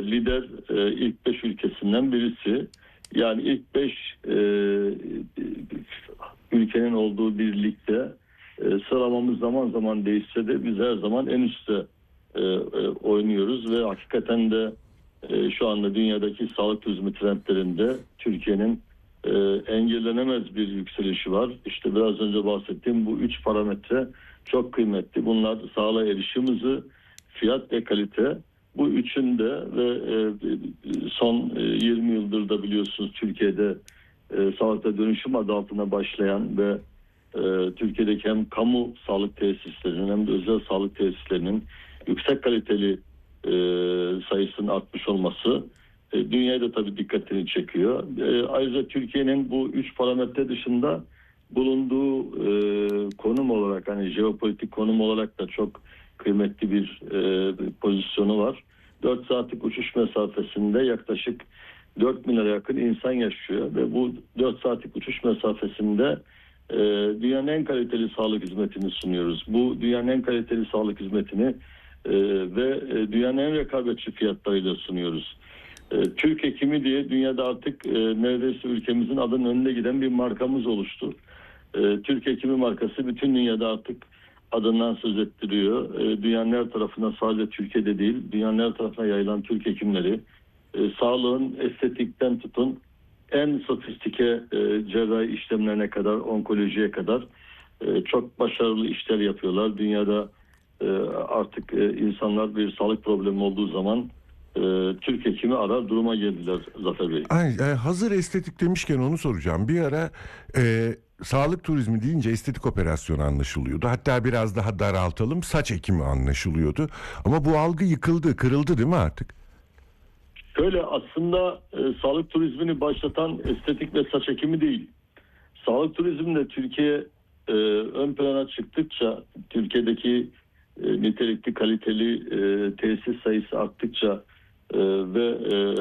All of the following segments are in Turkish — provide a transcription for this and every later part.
lider ilk 5 ülkesinden birisi. Yani ilk 5 ülkenin olduğu bir ligde sıralamamız zaman zaman değişse de biz her zaman en üstte oynuyoruz ve hakikaten de şu anda dünyadaki sağlık turizmi trendlerinde Türkiye'nin engellenemez bir yükselişi var. İşte biraz önce bahsettiğim bu 3 parametre çok kıymetli. Bunlar sağlığa erişim hızı, fiyat ve kalite. Bu üçünde ve son 20 yıldır da biliyorsunuz Türkiye'de sağlıkta dönüşüm adı altına başlayan ve Türkiye'deki hem kamu sağlık tesislerinin hem de özel sağlık tesislerinin yüksek kaliteli sayısının artmış olması dünyayı da tabii dikkatini çekiyor. Ayrıca Türkiye'nin bu 3 parametre dışında bulunduğu konum olarak hani jeopolitik konum olarak da çok kıymetli bir pozisyonu var. 4 saatlik uçuş mesafesinde yaklaşık 4 milyara yakın insan yaşıyor ve bu 4 saatlik uçuş mesafesinde dünyanın en kaliteli sağlık hizmetini sunuyoruz. Bu dünyanın en kaliteli sağlık hizmetini ve dünyanın en rekabetçi fiyatlarıyla sunuyoruz. Türk Hekimi diye dünyada artık neredeyse ülkemizin adının önünde giden bir markamız oluştu. Türk Hekimi markası bütün dünyada artık adından söz ettiriyor. Dünyanın her tarafına, sadece Türkiye'de değil, dünyanın her tarafına yayılan Türk hekimleri sağlığın estetikten tutun en sofistike cerrahi işlemlerine kadar, onkolojiye kadar çok başarılı işler yapıyorlar. Dünyada artık insanlar bir sağlık problemi olduğu zaman Türk hekimi arar duruma geldiler Zafer Bey. Hazır estetik demişken onu soracağım. Bir ara sağlık turizmi deyince estetik operasyon anlaşılıyordu. Hatta biraz daha daraltalım, saç ekimi anlaşılıyordu. Ama bu algı yıkıldı, kırıldı değil mi artık? Şöyle aslında sağlık turizmini başlatan estetik ve saç ekimi değil. Sağlık turizminde Türkiye ön plana çıktıkça, Türkiye'deki nitelikli, kaliteli tesis sayısı arttıkça ve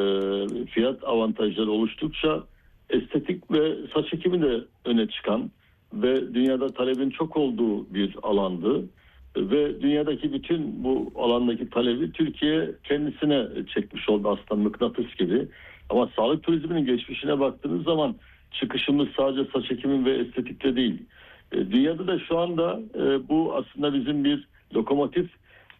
fiyat avantajları oluştukça estetik ve saç ekimi de öne çıkan ve dünyada talebin çok olduğu bir alandı. Ve dünyadaki bütün bu alandaki talebi Türkiye kendisine çekmiş oldu aslında mıknatıs gibi. Ama sağlık turizminin geçmişine baktığınız zaman çıkışımız sadece saç ekimi ve estetikte değil. Dünyada da şu anda bu aslında bizim bir lokomotif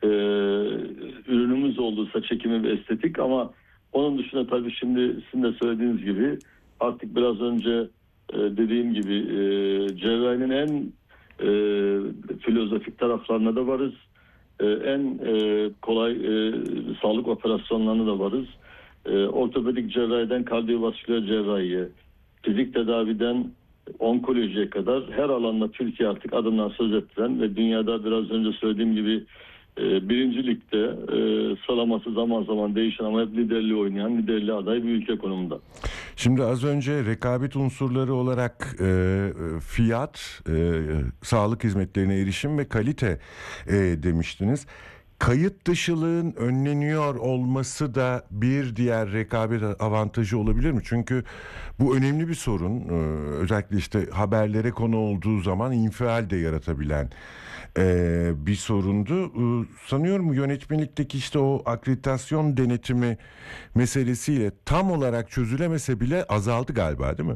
ürünümüz oldu, saç ekimi ve estetik. Ama onun dışında tabii şimdi sizin de söylediğiniz gibi artık biraz önce dediğim gibi cerrahinin en filozofik taraflarına da varız. En kolay sağlık operasyonlarına da varız. Ortopedik cerrahiden kardiyovasküler cerrahiye, fizik tedaviden onkolojiye kadar her alanda Türkiye artık adından söz ettiren ve dünyada biraz önce söylediğim gibi birinci ligde sıralaması zaman zaman değişen ama hep liderliği oynayan, liderliği aday bir ülke konumunda. Şimdi az önce rekabet unsurları olarak fiyat, sağlık hizmetlerine erişim ve kalite demiştiniz. Kayıt dışılığın önleniyor olması da bir diğer rekabet avantajı olabilir mi? Çünkü bu önemli bir sorun. Özellikle işte haberlere konu olduğu zaman infial de yaratabilen bir sorundu. Sanıyorum yönetmelikteki işte o akreditasyon denetimi meselesiyle tam olarak çözülemese bile azaldı galiba, değil mi?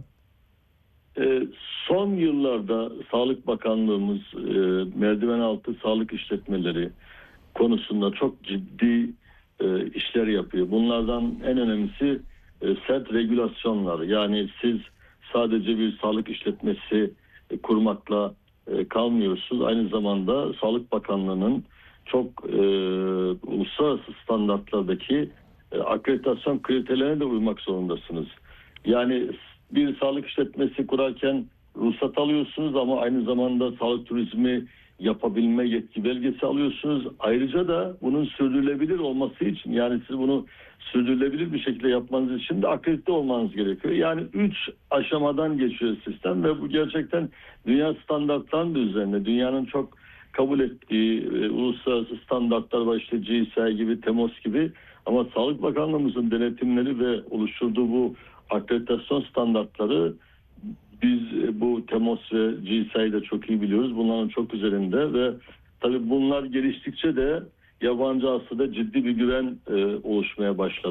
Son yıllarda Sağlık Bakanlığımız merdiven altı sağlık işletmeleri konusunda çok ciddi işler yapıyor. Bunlardan en önemlisi sert regülasyonlar. Yani siz sadece bir sağlık işletmesi kurmakla kalmıyorsunuz. Aynı zamanda Sağlık Bakanlığı'nın çok uluslararası standartlardaki akreditasyon kriterlerine de uymak zorundasınız. Yani bir sağlık işletmesi kurarken ruhsat alıyorsunuz ama aynı zamanda sağlık turizmi yapabilme yetki belgesi alıyorsunuz. Ayrıca da bunun sürdürülebilir olması için, yani siz bunu sürdürülebilir bir şekilde yapmanız için de akredite olmanız gerekiyor. Yani 3 aşamadan geçiyor sistem ve bu gerçekten dünya standartlarının üzerine, dünyanın çok kabul ettiği uluslararası standartlar var, işte GSI gibi, TEMOS gibi, ama Sağlık Bakanlığımızın denetimleri ve oluşturduğu bu akreditasyon standartları biz bu TEMOS ve GSI'yi de çok iyi biliyoruz. Bunların çok üzerinde ve tabii bunlar geliştikçe de yabancı hastada ciddi bir güven oluşmaya başladı.